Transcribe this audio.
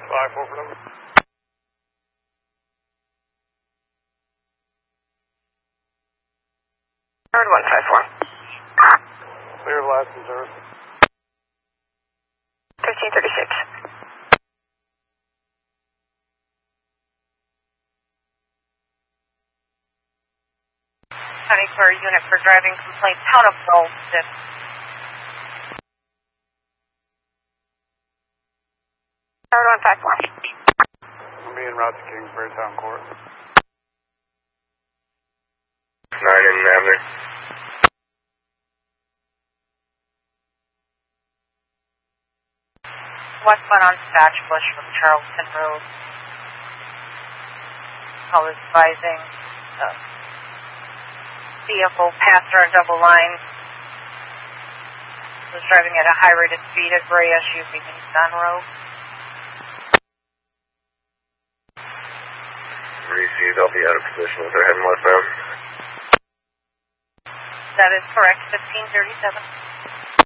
5-4 for number. Third 154. Clear of last observed. 1336. County for a unit for driving complaint, town of Goldston. Third 154. I'm being route to Kingsbury Town Court. 9 in Navner. Westbound on Thatch Bush from Charleston Road. Call is advising vehicle passed our double line. Was driving at a high rate of speed, a gray SUV Nissan Rogue. Received, I'll be out of position with her heading westbound. That is correct, 1537.